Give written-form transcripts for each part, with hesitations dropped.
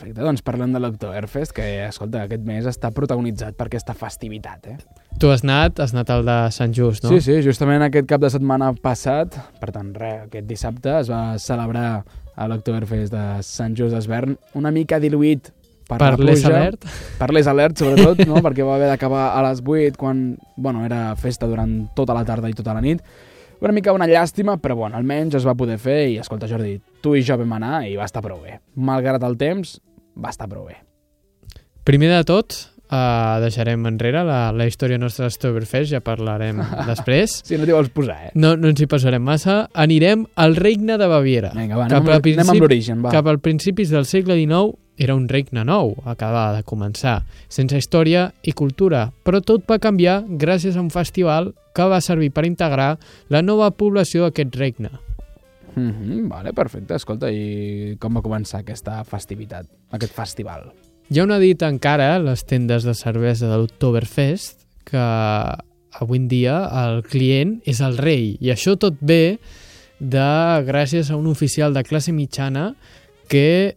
perfecte. Doncs parlem de l'Oktoberfest, que, escolta, aquest mes està protagonitzat per aquesta festivitat, Tu has anat al de Sant Just, no? Sí, sí, justament aquest cap de setmana passat, per tant, aquest dissabte es va celebrar a l'Oktoberfest de Sant Just d'Esvern, una mica diluït per la pluja. Les Alert? Per les Alert, sobretot, no? Perquè va haver d'acabar a les 8, quan, era festa durant tota la tarda i tota la nit. Una mica una llàstima, però almenys es va poder fer i, escolta, Jordi, tu i jo vam anar i va estar prou bé. Malgrat el temps, va estar prou bé. Primer de tot, deixarem enrere la història nostra d'Oktoberfest, ja parlarem després. Si no t'hi vols posar, No ens hi passarem massa. Anirem al regne de Baviera. Vinga, va, anem amb l'origen, va. Cap al principis del segle XIX era un regne nou, acabava de començar, sense història i cultura, però tot va canviar gràcies a un festival que va servir per integrar la nova població d'aquest regne. Vale, perfecte. Escolta, i com va començar aquesta festivitat, aquest festival? Hi ha una dita encara a les tendes de cervesa de l'Oktoberfest que avui en dia el client és el rei, i això tot ve gràcies a un oficial de classe mitjana que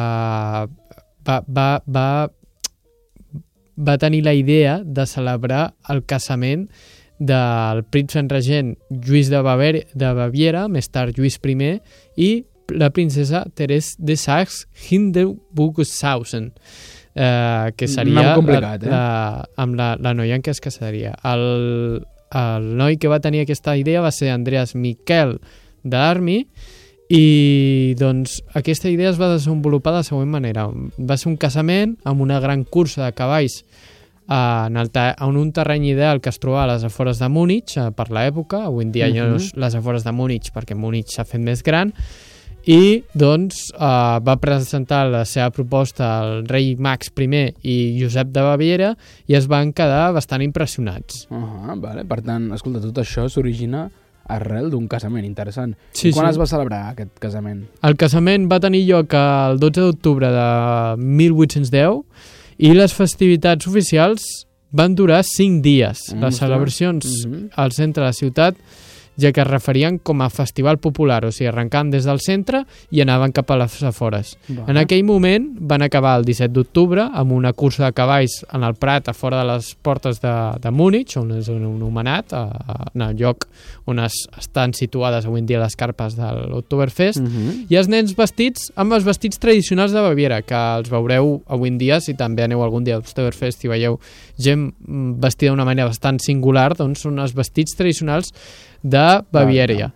va tenir la idea de celebrar el casament del príncep regent Lluís de Baviera, més tard Lluís I, i la princesa Therese de Saxe-Hildburghausen, que seria amb la noia en què es casaria. El noi que va tenir aquesta idea va ser Andreas Miquel d'Armi, i doncs aquesta idea es va desenvolupar de la següent manera. Va ser un casament amb una gran cursa de cavalls en un terreny ideal que es trobava a les afores de Múnich per l'època. Avui en dia ja no és les afores de Múnich perquè Múnich s'ha fet més gran, i doncs va presentar la seva proposta al rei Max I i Josep de Baviera i es van quedar bastant impressionats. Vale. Per tant, escolta, tot això s'origina arrel d'un casament, interessant. Sí, quan es va celebrar aquest casament? El casament va tenir lloc el 12 d'octubre de 1810 i les festivitats oficials van durar 5 dies. Les celebracions al centre de la ciutat, ja que es referien com a festival popular, o sigui, arrencant des del centre i anaven cap a les afores. En aquell moment van acabar el 17 d'octubre amb una cursa de cavalls en el Prat, a fora de les portes de Múnich, on és anomenat, en el lloc on estan situades avui en dia les carpes de l'Oktoberfest, i els nens vestits amb els vestits tradicionals de Baviera, que els veureu avui en dia, si també aneu algun dia a l'Oktoberfest i veieu gent vestida d'una manera bastant singular, doncs són els vestits tradicionals de Baviera.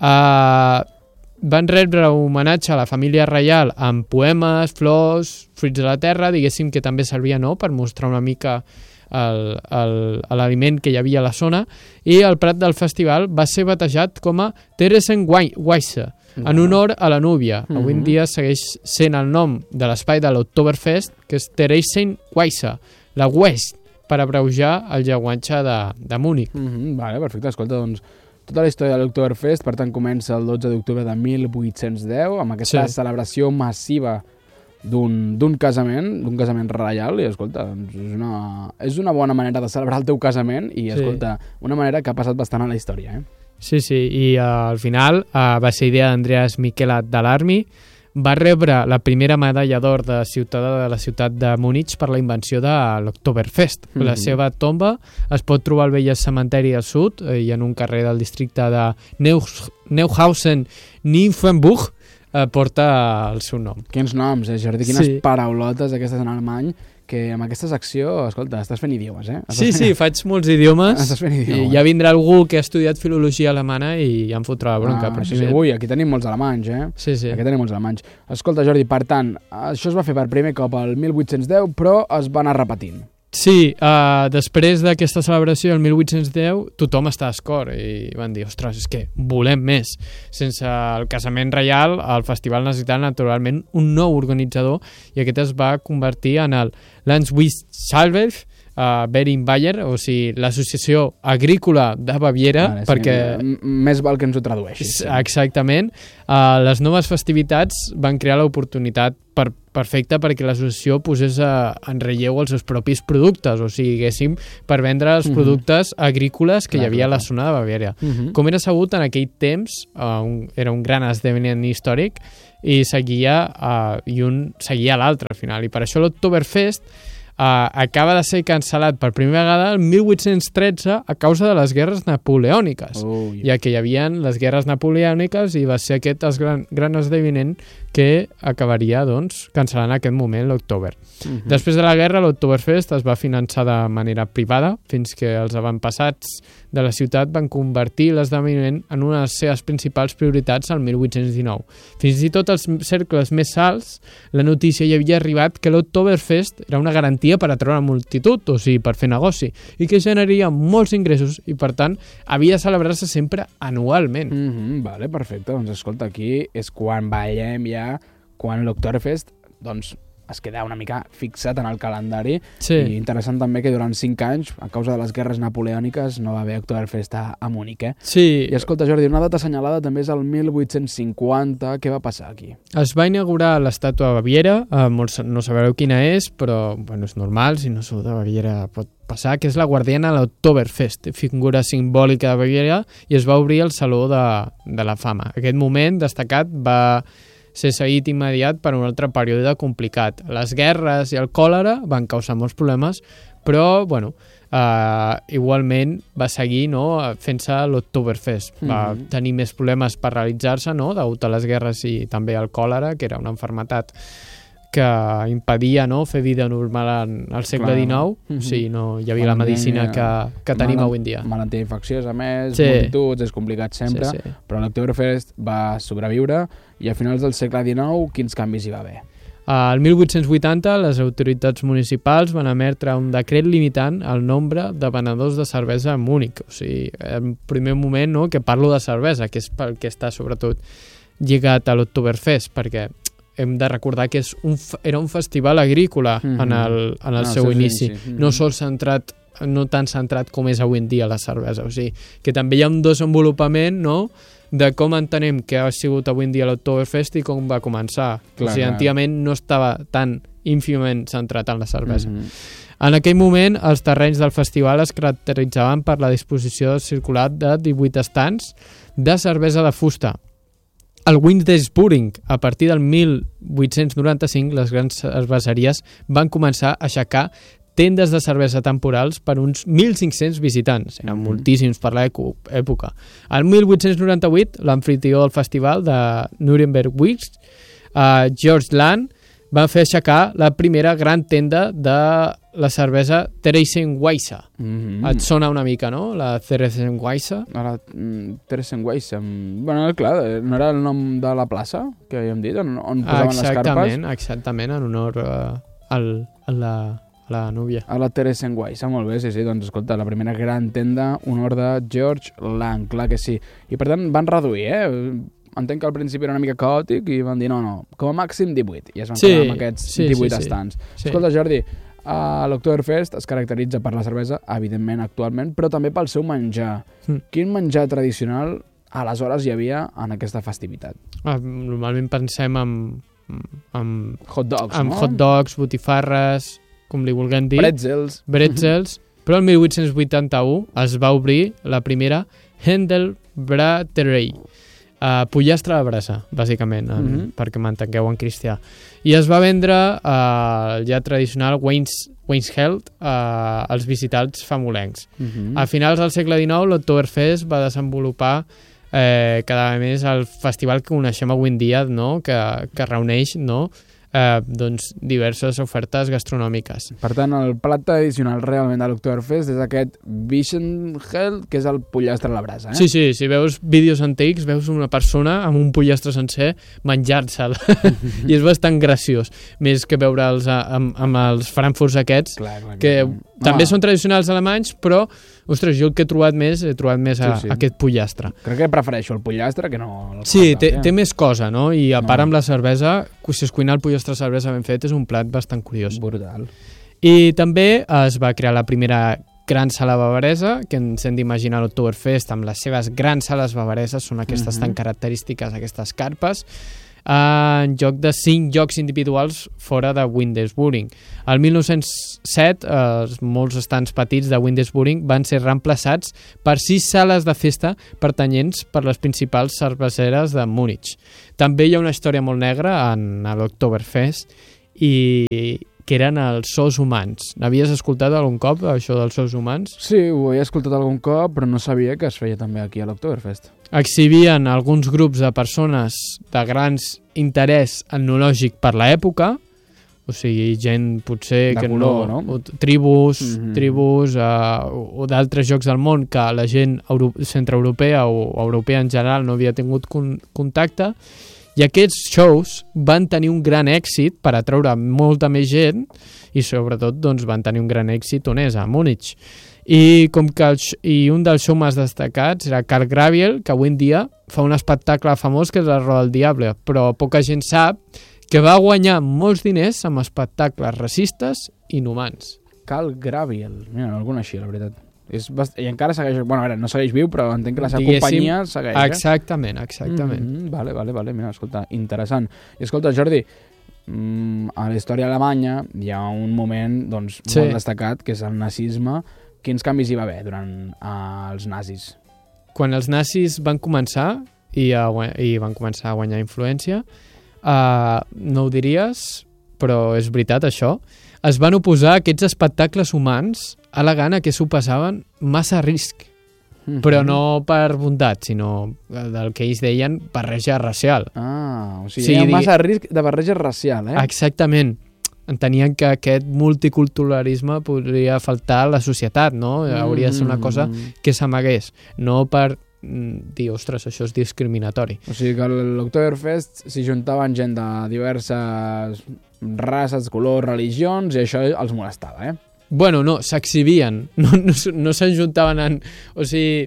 Van rebre homenatge a la família reial amb poemes, flors, fruits de la terra, diguéssim que també servia per mostrar una mica l'aliment que hi havia a la zona, i el prat del festival va ser batejat com a Theresienwiese, en honor a la núvia. Avui en dia segueix sent el nom de l'espai de l'Oktoberfest, que és Theresienwiese, la West, per abreujar el llenguatge de Múnich. Vale, perfecte. Escolta, doncs, tota la història de l'Oktoberfest, per tant, comença el 12 d'octubre de 1810, amb aquesta celebració massiva d'un casament reial, i escolta, doncs és una bona manera de celebrar el teu casament, i escolta, una manera que ha passat bastant a la història. Sí, i al final va ser idea d'Andreas Miquel d'Armi. Va rebre la primera medalla d'or de ciutadà de la ciutat de Múnich per la invenció de l'Oktoberfest. La seva tomba es pot trobar al vell cementeri del sud i en un carrer del districte de Neuhausen-Nymphenburg porta el seu nom. Quins noms, Jordi? Quines paraulotes aquestes en alemany, que amb aquesta secció, escolta, estàs fent idiomes, Sí, faig molts idiomes. Estàs fent idiomes. I ja vindrà algú que ha estudiat filologia alemana i ja em fotrà la bronca. Ui, aquí tenim molts alemanys, Sí. Aquí tenim molts alemanys. Escolta, Jordi, per tant, això es va fer per primer cop el 1810, però es va anar repetint. Sí, després d'aquesta celebració el 1810 tothom està d'acord i van dir, ostres, és que volem més. Sense el casament reial el festival necessitava naturalment un nou organitzador i aquest es va convertir en el Landeswirtschaft Bering Bayer, o sigui, l'associació agrícola de Baviera, perquè... Més val que ens ho tradueixis. Exactament. Les noves festivitats van crear l'oportunitat perfecta perquè l'associació posés en relleu els seus propis productes, o sigui, diguéssim, per vendre els productes agrícoles que hi havia a la zona de Baviera. Com era sabut, en aquell temps, era un gran esdeveniment històric i seguia l'altre al final, i per això l'Oktoberfest acaba de ser cancel·lat per primera vegada el 1813 a causa de les guerres napoleòniques, ja que hi havia les guerres napoleòniques i va ser aquest gran esdeveniment que acabaria cancel·lant en aquest moment l'October. Després de la guerra, l'Oktoberfest es va finançar de manera privada fins que els avantpassats de la ciutat van convertir l'esdeveniment en una de les seves principals prioritats al 1819. Fins i tot als cercles més alts, la notícia hi havia arribat que l'Oktoberfest era una garantia per atraure la multitud, o sigui, per fer negoci, i que generaria molts ingressos i, per tant, havia de celebrar-se sempre anualment. Vale, perfecte. Doncs escolta, aquí és quan ballem ja, quan l'Oktoberfest, es queda una mica fixat en el calendari. I interessant també que durant 5 anys, a causa de les guerres napoleòniques, no va haver Oktoberfest a Múnich, I escolta, Jordi, una data assenyalada també és el 1850. Què va passar aquí? Es va inaugurar l'estàtua de Baviera, molts no sabreu quina és, però és normal, si no sou de Baviera pot passar, que és la guardiana de l'Oktoberfest, figura simbòlica de Baviera, i es va obrir el Saló de la Fama. Aquest moment destacat va ser seguit immediat per un altre període complicat. Les guerres i el còlera van causar molts problemes, però, igualment va seguir fent-se l'Oktoberfest. Va tenir més problemes per realitzar-se, degut a les guerres i també al còlera, que era una malaltia que impedia fer vida normal al segle XIX. O sigui, no hi havia la medicina que tenim avui en dia. Malaltia infecciosa més, multituds, és complicat sempre, però l'Oktoberfest va sobreviure i a finals del segle XIX quins canvis hi va haver? Al 1880 les autoritats municipals van emetre un decret limitant el nombre de venedors de cervesa a Múnich. O sigui, en primer moment que parlo de cervesa, que és pel que està sobretot lligat a l'Oktoberfest, perquè hem de recordar que era un festival agrícola en el seu inici, no tan centrat com és avui en dia la cervesa. O sigui, que també hi ha un desenvolupament de com entenem que ha sigut avui en dia l'Oktoberfest i com va començar. O sigui, antigament no estava tan ínfimament centrat en la cervesa. En aquell moment, els terrenys del festival es caracteritzaven per la disposició circular de 18 estants de cervesa de fusta. Al Windesburing, a partir del 1895, les grans cerveseries van començar a aixecar tendes de cervesa temporals per uns 1.500 visitants. Eren moltíssims per l'època. Al 1898, l'amfitrió del festival de Nuremberg Weeks, George Land, va fer aixecar la primera gran tenda de la cervesa Theresienweisse. Et sona una mica, no?, la Theresienweisse? Theresienweisse. Clar, no era el nom de la plaça que havíem dit, on posaven les carpes? Exactament, en honor a la núvia. A la Theresienweisse, molt bé, sí, doncs escolta, la primera gran tenda, honor de George Lang, clar que sí. I per tant van reduir, entenc que al principi era una mica caòtic i van dir no, com a màxim 18, i es van quedar amb aquests 18 estants. Escolta, Jordi, l'Oktoberfest es caracteritza per la cervesa, evidentment, actualment, però també pel seu menjar. Quin menjar tradicional aleshores hi havia en aquesta festivitat? Normalment pensem en hot dogs, no? Hot dogs, botifarres, com li vulguem dir. Bretzels. Però el 1881 es va obrir la primera Händelbraterei, pollastre de brasa, bàsicament, perquè m'entengueu en cristià. I es va vendre ja tradicional Weinsheld als visitants famolencs. A finals del segle XIX, l'Oktoberfest va desenvolupar cada vegada més el festival que coneixem avui en dia, que reuneix diverses ofertes gastronòmiques. Per tant, el plat tradicional realment de l'Oktoberfest és aquest Weinsheld, que és el pollastre a la brasa. Sí, si veus vídeos antics, veus una persona amb un pollastre sencer menjar-se'l. I és bastant graciós, més que veure'ls amb els frankfurts aquests, que també són tradicionals alemanys, però ostres, jo el que he trobat més aquest pollastre. Crec que prefereixo el pollastre que no... Sí, té més cosa, no? I a part amb la cervesa, si es cuina el pollastre a cervesa ben fet, és un plat bastant curiós. Brutal. I també es va crear la primera gran sala bavaresa, que ens hem d'imaginar l'Oktoberfest amb les seves grans sales bavareses, són aquestes tan característiques, aquestes carpes, en lloc de 5 llocs individuals fora de Windesbury. Al 1907, molts estants petits de Windesbury van ser reemplaçats per 6 sales de festa pertanyents per les principals cerveseres de Múnich. També hi ha una història molt negra en l'Oktoberfest, i que eren els sos humans. N'havies escoltat algun cop, això dels sos humans? Sí, ho he escoltat algun cop, però no sabia que es feia també aquí a l'Oktoberfest. Exhibien alguns grups de persones de grans interès etnològic per l'època, o sigui, gent potser de que color, no? O tribus o d'altres llocs del món que la gent centreeuropea o europea en general no havia tingut contacte. I aquests shows van tenir un gran èxit per atraure molta més gent i sobretot doncs, van tenir un gran èxit on és, a Múnich. I un dels shows més destacats era Karl Graviel, que avui en dia fa un espectacle famós que és la Roda del Diable, però poca gent sap que va guanyar molts diners amb espectacles racistes i inhumans. Karl Graviel, mira, no el coneixia, la veritat. I encara segueix, bueno, a veure, no segueix viu, però entenc que la seva companyia segueix. Exactament. Vale, mira, escolta, interessant. I escolta, Jordi, a la història alemanya hi ha un moment doncs, molt destacat, que és el nazisme. Quins canvis hi va haver durant els nazis? Quan els nazis van començar i van començar a guanyar influència, no ho diries, però és veritat això, es van oposar a aquests espectacles humans al·legant que s'ho passaven massa risc, però no per bondat, sinó del que ells deien barreja racial. O sigui, hi ha massa risc de barreja racial, eh? Exactament. Entenien que aquest multiculturalisme podria faltar a la societat, no? Hauria de ser una cosa que s'amagués, no per dir, ostres, això és discriminatori. O sigui que a l'Oktoberfest s'hi juntaven gent de diverses races, colors, religions, i això els molestava, eh? Bueno, no, s'exhibien, no s'ajuntaven en... O sigui,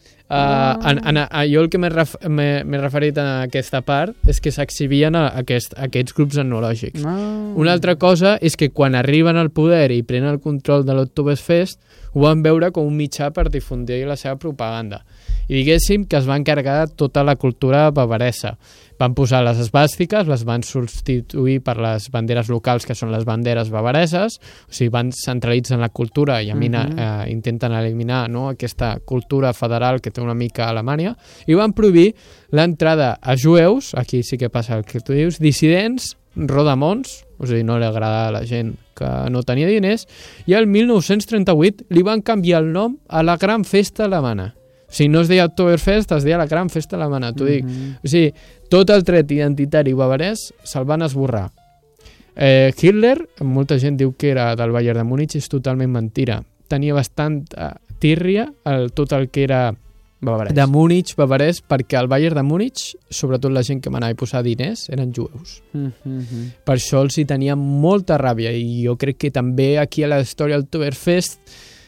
jo el que m'he referit a aquesta part és que s'exhibien aquests grups etnològics. Una altra cosa és que quan arriben al poder i prenen el control de l'Oktoberfest ho van veure com un mitjà per difundir la seva propaganda. I diguéssim que es va encarregar de tota la cultura bavaresa. Van posar les esvàstiques, les van substituir per les banderes locals, que són les banderes bavareses, o sigui, van centralitzar la cultura i intenten eliminar, no, aquesta cultura federal que té una mica a Alemanya, i van prohibir l'entrada a jueus, aquí sí que passa el que tu dius, dissidents, rodamons, o sigui, no li agrada a la gent que no tenia diners, i el 1938 li van canviar el nom a la Gran Festa Alemana. O sigui, no es deia Oktoberfest, es deia la Gran Festa Alemana, t'ho dic. O sigui, tot el tret identitari bavarès se'l van esborrar. Hitler, molta gent diu que era del Bayern de Múnich, és totalment mentira. Tenia bastant tírria tot el que era bavarès. De Múnich, bavarès, perquè al Bayern de Múnich, sobretot la gent que m'anava a posar diners, eren jueus. Per això els hi tenia molta ràbia, i jo crec que també aquí a la història del Oktoberfest,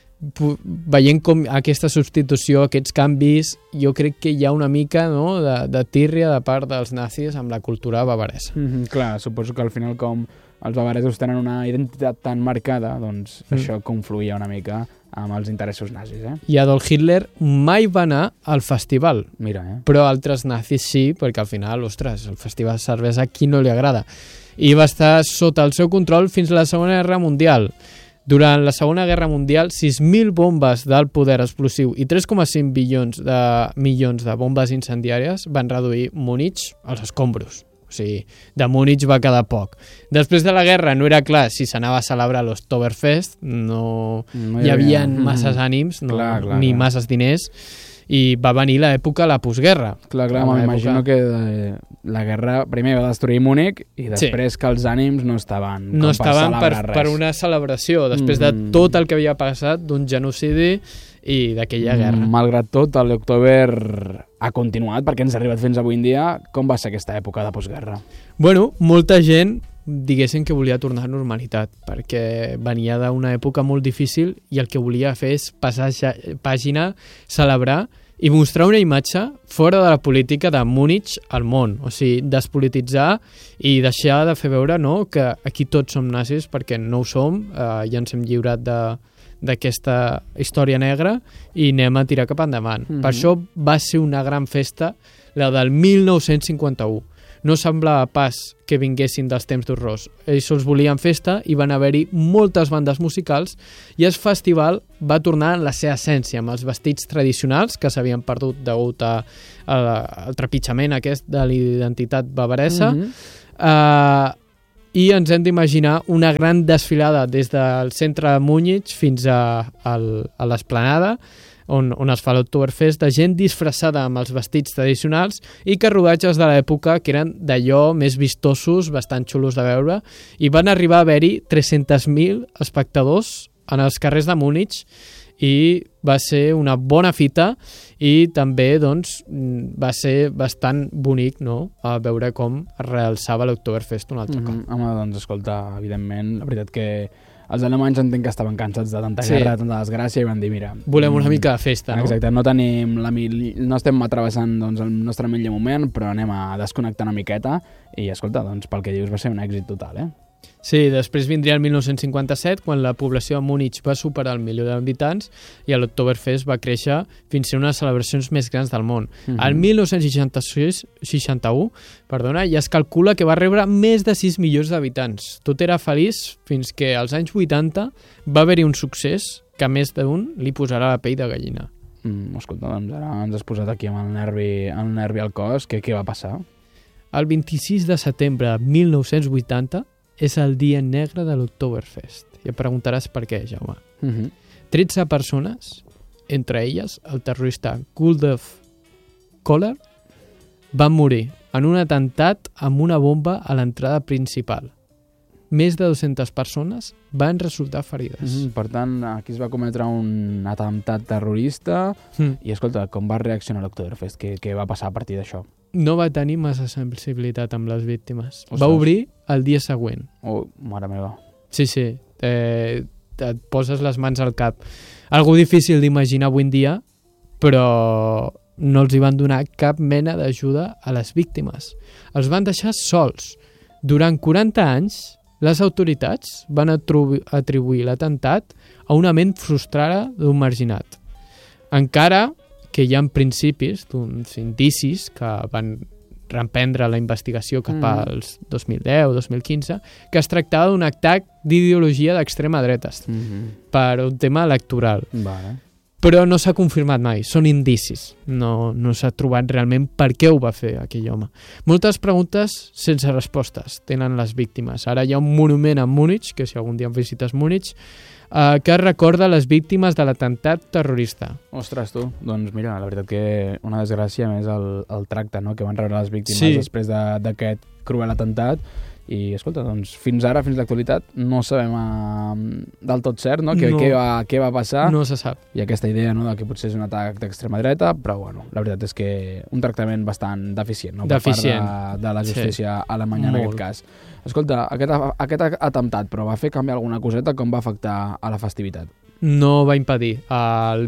veient com aquesta substitució, aquests canvis, jo crec que hi ha una mica, no, de tírria de part dels nazis amb la cultura bavaresa. Clar, suposo que al final, com els bavaresos tenen una identitat tan marcada, doncs això confluïa una mica amb els interessos nazis, eh? I Adolf Hitler mai va anar al festival. Mira, però altres nazis sí, perquè al final, ostres, el festival de cervesa a qui no li agrada. I va estar sota el seu control fins a la Segona Guerra Mundial. Durant la Segona Guerra Mundial, 6.000 bombes d'alt poder explosiu i 3,5 milions de bombes incendiàries van reduir Múnich als escombros. O sigui, de Múnich va quedar poc. Després de la guerra no era clar si s'anava a celebrar l'Oktoberfest, no hi havia masses ànims, ni masses diners, i va venir l'època de la postguerra. Clar, m'imagino que la guerra primer va destruir Múnich i després que els ànims no estaven per una celebració, després de tot el que havia passat d'un genocidi i d'aquella guerra. Malgrat tot, l'Oktober ha continuat perquè ens ha arribat fins avui en dia. Com va ser aquesta època de postguerra? Bueno, molta gent diguessin que volia tornar a normalitat, perquè venia d'una època molt difícil i el que volia fer és passar pàgina, celebrar i mostrar una imatge fora de la política de Múnich al món, o sigui, despolititzar i deixar de fer veure, no?, que aquí tots som nazis, perquè no ho som, ja ens hem lliurat d'aquesta història negra i anem a tirar cap endavant. Per això va ser una gran festa, la del 1951. No semblava pas que vinguessin dels temps d'horrors. Ells sols volien festa i van haver-hi moltes bandes musicals i el festival va tornar en la seva essència, amb els vestits tradicionals que s'havien perdut degut al trepitjament aquest de l'identitat bavaresa. I ens hem d'imaginar una gran desfilada des del centre de Múnich fins a l'esplanada, on es fa l'Oktoberfest, de gent disfressada amb els vestits tradicionals i que rodatges de l'època que eren d'allò més vistosos, bastant xulos de veure, i van arribar a haver-hi 300.000 espectadors en els carrers de Múnich i va ser una bona fita i també doncs, va ser bastant bonic, no?, a veure com es realçava l'Oktoberfest un altre cop. Home, doncs escolta, evidentment, la veritat que els alemanys entenc que estaven cansats de tanta guerra, de tanta desgràcia, i van dir, mira... Volem una mica de festa, no? Exacte, no estem travessant doncs, el nostre millor moment, però anem a desconnectar una miqueta, i escolta, doncs pel que dius va ser un èxit total, Sí, després vindria el 1957, quan la població de Múnich va superar el 1.000.000 d'habitants i l'Oktoberfest va créixer fins a ser una de les celebracions més grans del món. El 1961, ja es calcula que va rebre més de 6 milions d'habitants. Tot era feliç fins que als anys 80 va haver-hi un succés que a més d'un li posarà la pell de gallina. Escolta, doncs ara ens has posat aquí amb el nervi al cos. Què va passar? El 26 de setembre de 1980 és el dia negre de l'Oktoberfest. I et preguntaràs per què, Jaume. 13 persones, entre elles el terrorista Gustav Kohler, van morir en un atemptat amb una bomba a l'entrada principal. Més de 200 persones van resultar ferides. Per tant, aquí es va cometre un atemptat terrorista i, escolta, com va reaccionar l'Oktoberfest? Què va passar a partir d'això? No va tenir massa sensibilitat amb les víctimes. Ostres. Va obrir el dia següent. Oh, mare meva. Sí. Et poses les mans al cap. Algo difícil d'imaginar avui en dia, però no els hi van donar cap mena d'ajuda a les víctimes. Els van deixar sols. Durant 40 anys, les autoritats van atribuir l'atemptat a una ment frustrada d'un marginat. Encara que hi ha principis d'uns indicis que van reemprendre la investigació cap als 2010-2015, que es tractava d'un atac d'ideologia d'extrema dreta per un tema electoral. Vale. Però no s'ha confirmat mai, són indicis. No s'ha trobat realment per què ho va fer aquell home. Moltes preguntes sense respostes tenen les víctimes. Ara hi ha un monument a Múnich, que si algun dia visites Múnich, que recorda les víctimes de l'atemptat terrorista. Ostres, tu, doncs mira, la veritat que una desgràcia més el tracte, no?, que van rebre les víctimes després d'aquest cruel atemptat. I, escolta, doncs, fins ara, fins l'actualitat, no sabem del tot cert, no?, què va passar. No se sap. I aquesta idea, no?, que potser és un atac d'extrema dreta, però, bueno, la veritat és que un tractament bastant deficient, no?, per part de la justícia alemanya en aquest cas. Escolta, aquest atemptat, però va fer canviar alguna coseta? Com va afectar a la festivitat? No va impedir. El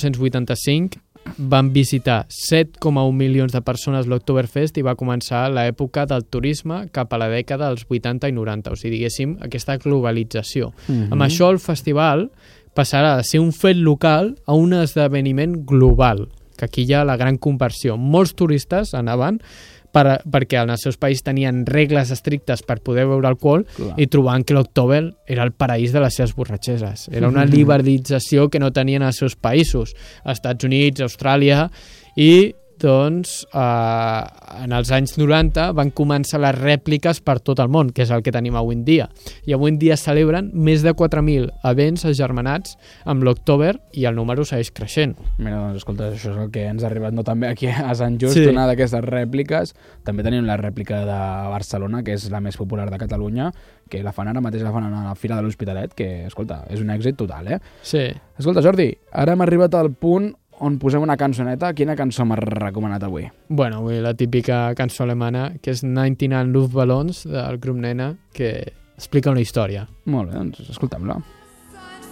1985 van visitar 7,1 milions de persones l'Oktoberfest i va començar l'època del turisme cap a la dècada dels 80 i 90, o sigui, diguéssim, aquesta globalització. Amb això el festival passarà de ser un fet local a un esdeveniment global, que aquí hi ha la gran conversió. Molts turistes anaven perquè en els seus països tenien regles estrictes per poder beure alcohol. Clar. I trobant que l'Oktober era el paraís de les seves borratxeses. Era una liberalització que no tenien als seus països, als Estats Units, Austràlia, i doncs en els anys 90 van començar les rèpliques per tot el món, que és el que tenim avui en dia. I avui en dia celebren més de 4.000 events agermanats amb l'Oktober i el número segueix creixent. Mira, doncs escolta, això és el que ens ha arribat, no, també aquí a Sant Just, una d'aquestes rèpliques. També tenim la rèplica de Barcelona, que és la més popular de Catalunya, que la fan ara mateix, la fan a la Fira de l'Hospitalet, que, escolta, és un èxit total, Sí. Escolta, Jordi, ara hem arribat al punt on posem una cançoneta. Quina cançó m'has recomanat avui? Bueno, avui la típica cançó alemana, que és 99 Luftballons, del grup Nena, que explica una història. Molt bé, doncs escoltem-la.